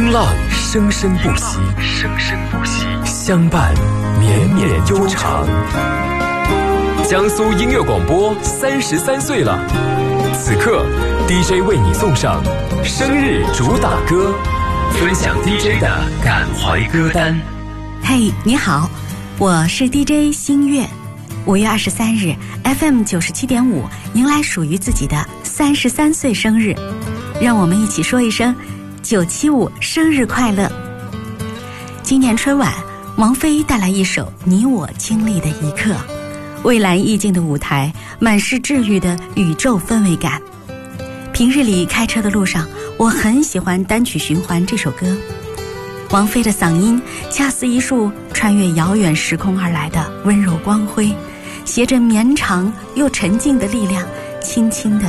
风浪生生不息，相伴绵绵悠长。江苏音乐广播33岁了，此刻 DJ 为你送上生日主打歌，分享 DJ 的感怀歌单。 嘿，你好，我是 DJ 新月。5月23日 FM 97.5迎来属于自己的33岁生日，让我们一起说一声975生日快乐。今年春晚，王菲带来一首你我经历的一刻，蔚蓝意境的舞台，满是治愈的宇宙氛围感。平日里开车的路上，我很喜欢单曲循环这首歌。王菲的嗓音恰似一束穿越遥远时空而来的温柔光辉，携着绵长又沉静的力量，轻轻地